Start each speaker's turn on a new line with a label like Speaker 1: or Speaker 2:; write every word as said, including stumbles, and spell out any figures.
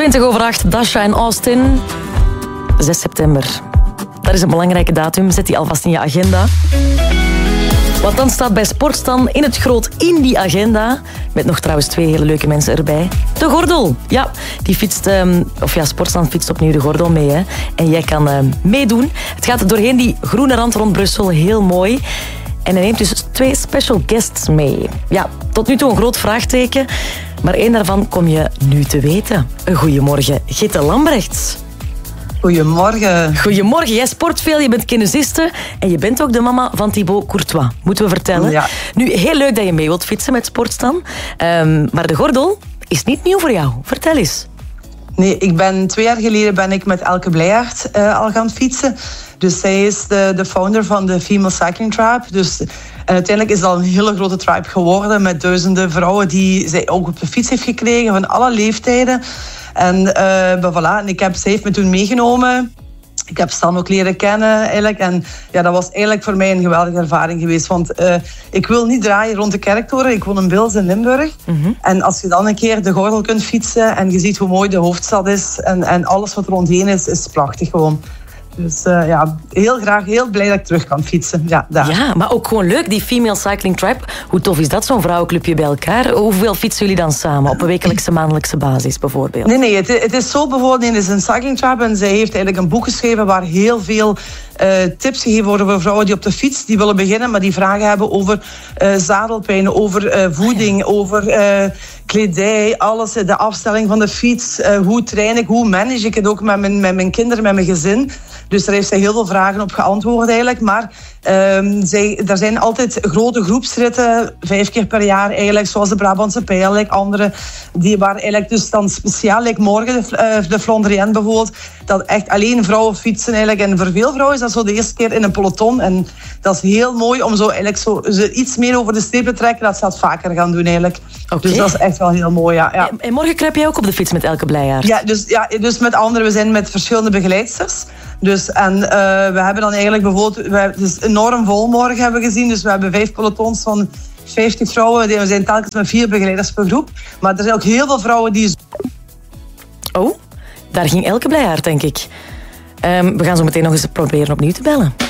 Speaker 1: twintig over acht, Dasha en Austin. zes september. Dat is een belangrijke datum. Zet die alvast in je agenda. Want dan staat bij Sportstan in het groot in die agenda. Met nog trouwens twee hele leuke mensen erbij. De gordel. Ja, die fietst, um, of ja, Sportstan fietst opnieuw de gordel mee. Hè. En jij kan uh, meedoen. Het gaat doorheen die groene rand rond Brussel. Heel mooi. En hij neemt dus twee special guests mee. Ja, tot nu toe een groot vraagteken. Maar één daarvan kom je nu te weten. Goedemorgen, Gitte Lambrechts.
Speaker 2: Goedemorgen.
Speaker 1: Goedemorgen, jij sport veel, je bent kinesiste en je bent ook de mama van Thibaut Courtois, moeten we vertellen.
Speaker 2: Ja.
Speaker 1: Nu, heel leuk dat je mee wilt fietsen met Sportstan, um, maar de gordel is niet nieuw voor jou. Vertel eens.
Speaker 2: Nee, ik ben twee jaar geleden ben ik met Elke Blijhart uh, al gaan fietsen. Dus zij is de, de founder van de Female Cycling Tribe. Dus en uiteindelijk is dat een hele grote tribe geworden met duizenden vrouwen die zij ook op de fiets heeft gekregen van alle leeftijden. En, uh, voilà, en ik heb, zij heeft me toen meegenomen. Ik heb Stan ook leren kennen eigenlijk. En ja, dat was eigenlijk voor mij een geweldige ervaring geweest. Want uh, ik wil niet draaien rond de Kerktoren. Ik woon in Bils in Limburg. Mm-hmm. En als je dan een keer de gordel kunt fietsen en je ziet hoe mooi de hoofdstad is en, en alles wat er rondheen is, is prachtig gewoon. Dus uh, ja, heel graag, heel blij dat ik terug kan fietsen. Ja, daar.
Speaker 1: Ja, maar ook gewoon leuk, die Female Cycling Tribe. Hoe tof is dat, zo'n vrouwenclubje bij elkaar? Hoeveel fietsen jullie dan samen? Op een wekelijkse, maandelijkse basis bijvoorbeeld?
Speaker 2: Nee, nee, het, het is zo bijvoorbeeld, het is een cycling tribe en zij heeft eigenlijk een boek geschreven waar heel veel uh, tips gegeven worden voor vrouwen die op de fiets die willen beginnen, maar die vragen hebben over uh, zadelpijn, over uh, voeding, over uh, kledij, alles, de afstelling van de fiets, uh, hoe train ik, hoe manage ik het ook met mijn, met mijn kinderen, met mijn gezin. Dus daar heeft zij heel veel vragen op geantwoord eigenlijk. Maar um, zij, er zijn altijd grote groepsritten, vijf keer per jaar eigenlijk, zoals de Brabantse Pijl, like andere, die waren eigenlijk dus dan speciaal, like morgen de, uh, de Flandrienne bijvoorbeeld, dat echt alleen vrouwen fietsen eigenlijk. En voor veel vrouwen is dat zo de eerste keer in een peloton. En dat is heel mooi om zo eigenlijk zo, ze iets meer over de streep te trekken, dat ze dat vaker gaan doen eigenlijk. Okay. Dus dat is echt wel heel mooi, ja. ja.
Speaker 1: En morgen kruip jij ook op de fiets met Elke Blijhart?
Speaker 2: Ja, dus, ja, dus met anderen, we zijn met verschillende begeleidsters. Dus, en uh, we hebben dan eigenlijk bijvoorbeeld, we hebben, het is enorm vol morgen hebben we gezien, dus we hebben vijf pelotons van vijftig vrouwen, we zijn telkens met vier begeleiders per groep. Maar er zijn ook heel veel vrouwen die...
Speaker 1: Oh, daar ging Elke Blijhart, denk ik. Um, we gaan zo meteen nog eens proberen opnieuw te bellen.